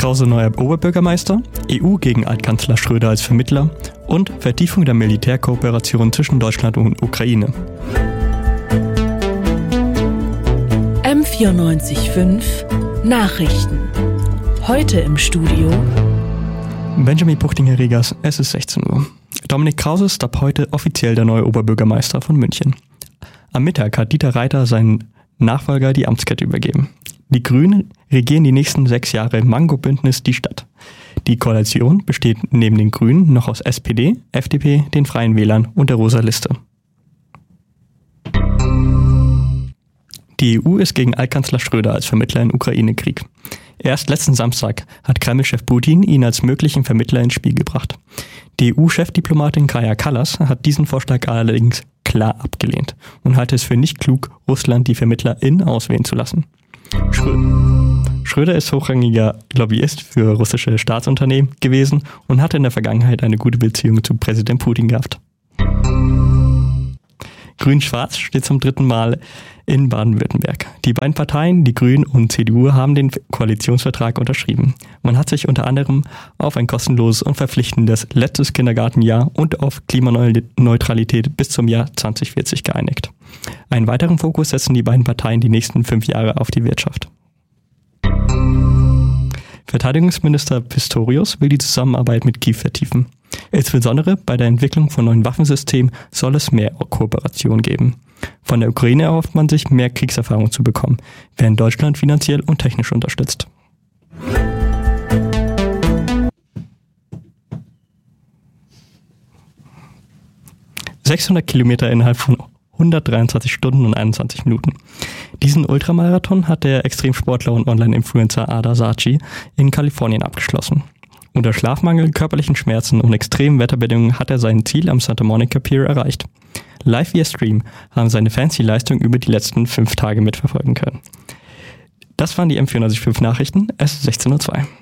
Krause neuer Oberbürgermeister, EU gegen Altkanzler Schröder als Vermittler und Vertiefung der Militärkooperation zwischen Deutschland und Ukraine. M94.5 Nachrichten. Heute im Studio Benjamin Buchtinger-Regers, es ist 16 Uhr. Dominik Krause ist ab heute offiziell der neue Oberbürgermeister von München. Am Mittag hat Dieter Reiter seinen Nachfolger die Amtskette übergeben. Die Grünen regieren die nächsten 6 Jahre im Mango-Bündnis die Stadt. Die Koalition besteht neben den Grünen noch aus SPD, FDP, den Freien Wählern und der Rosa Liste. Die EU ist gegen Altkanzler Schröder als Vermittler im Ukraine-Krieg. Erst letzten Samstag hat Kreml-Chef Putin ihn als möglichen Vermittler ins Spiel gebracht. Die EU-Chefdiplomatin Kaja Kallas hat diesen Vorschlag allerdings klar abgelehnt und halte es für nicht klug, Russland die VermittlerInnen auswählen zu lassen. Schröder ist hochrangiger Lobbyist für russische Staatsunternehmen gewesen und hatte in der Vergangenheit eine gute Beziehung zu Präsident Putin gehabt. Grün-Schwarz steht zum 3. Mal in Baden-Württemberg. Die beiden Parteien, die Grünen und CDU, haben den Koalitionsvertrag unterschrieben. Man hat sich unter anderem auf ein kostenloses und verpflichtendes letztes Kindergartenjahr und auf Klimaneutralität bis zum Jahr 2040 geeinigt. Einen weiteren Fokus setzen die beiden Parteien die nächsten 5 Jahre auf die Wirtschaft. Verteidigungsminister Pistorius will die Zusammenarbeit mit Kiew vertiefen. Insbesondere bei der Entwicklung von neuen Waffensystemen soll es mehr Kooperation geben. Von der Ukraine erhofft man sich, mehr Kriegserfahrung zu bekommen, während Deutschland finanziell und technisch unterstützt. ...600 Kilometer innerhalb von 123 Stunden und 21 Minuten. Diesen Ultramarathon hat der Extremsportler und Online-Influencer Ada Saatchi in Kalifornien abgeschlossen. Unter Schlafmangel, körperlichen Schmerzen und extremen Wetterbedingungen hat er sein Ziel am Santa Monica Pier erreicht. Live via Stream haben seine Fans die Leistung über die letzten 5 Tage mitverfolgen können. Das waren die M94.5 Nachrichten. Es ist 16:02 Uhr.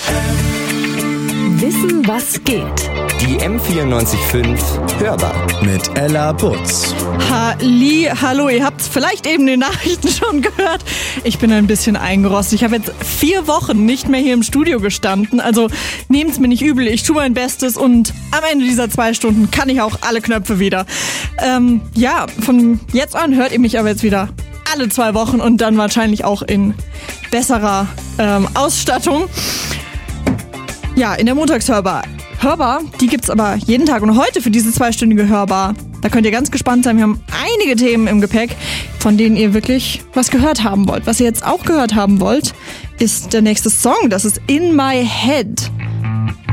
Wissen, was geht. Die M94.5 Hörbar mit Ella Butz. Hallo, ihr habt vielleicht eben die Nachrichten schon gehört. Ich bin ein bisschen eingerostet. Ich habe jetzt 4 Wochen nicht mehr hier im Studio gestanden. Also nehmt's mir nicht übel, ich tue mein Bestes und am Ende dieser 2 Stunden kann ich auch alle Knöpfe wieder. Von jetzt an hört ihr mich aber jetzt wieder alle 2 Wochen und dann wahrscheinlich auch in besserer Ausstattung. Ja, in der Montagshörbar. Hörbar, die gibt's aber jeden Tag und heute für diese 2-stündige Hörbar. Da könnt ihr ganz gespannt sein. Wir haben einige Themen im Gepäck, von denen ihr wirklich was gehört haben wollt. Was ihr jetzt auch gehört haben wollt, ist der nächste Song. Das ist In My Head